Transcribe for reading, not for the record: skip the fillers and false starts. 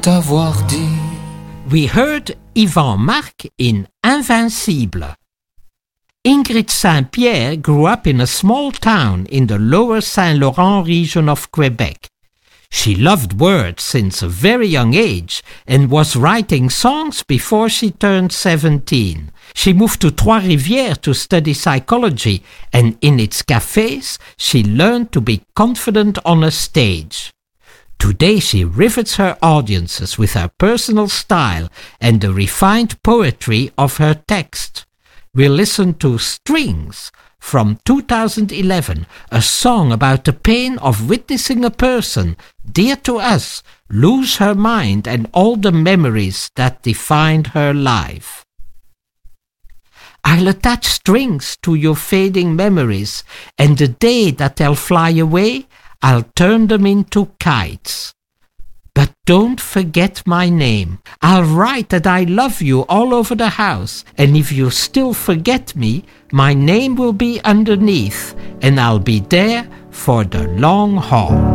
T'avoir dit. We heard Yvan Marc in Invincible. Ingrid Saint-Pierre grew up in a small town in the lower Saint-Laurent region of Quebec. She loved words since a very young age and was writing songs before she turned 17. She moved to Trois-Rivières to study psychology, and in its cafes she learned to be confident on a stage. Today she rivets her audiences with her personal style and the refined poetry of her text. We'll listen to Strings from 2011, a song about the pain of witnessing a person, dear to us, lose her mind and all the memories that defined her life. I'll attach strings to your fading memories, and the day that they'll fly away, I'll turn them into kites. But don't forget my name. I'll write that I love you all over the house, and if you still forget me, my name will be underneath, and I'll be there for the long haul.